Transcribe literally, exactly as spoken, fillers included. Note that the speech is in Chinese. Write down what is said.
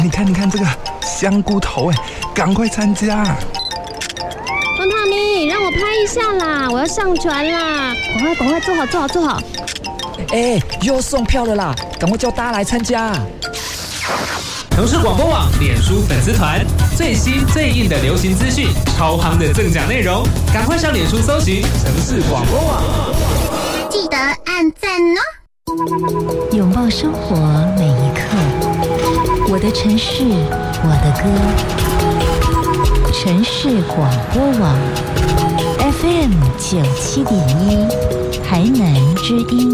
你看，你看这个香菇头，哎，赶快参加！ 方汤米，让我拍一下啦，我要上传啦！赶快，赶快，坐好，坐好，坐好！ 哎，又送票了啦，赶快叫大家来参加！ 城市广播网脸书粉丝团，最新最硬的流行资讯，超夯的赠奖内容，赶快上脸书搜寻城市广播网， 记得按赞哦！ 拥抱生活每一刻，我的城市，我的歌，城市广播网 F M 九七点一，台南之音。